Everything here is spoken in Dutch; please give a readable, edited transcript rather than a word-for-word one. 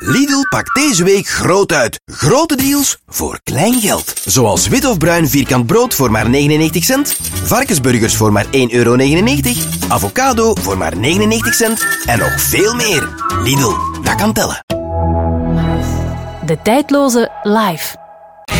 Lidl pakt deze week groot uit. Grote deals voor klein geld. Zoals wit of bruin vierkant brood voor maar 99 cent. Varkensburgers voor maar 1,99 €. Avocado voor maar 99 cent. En nog veel meer. Lidl, dat kan tellen. De tijdloze live.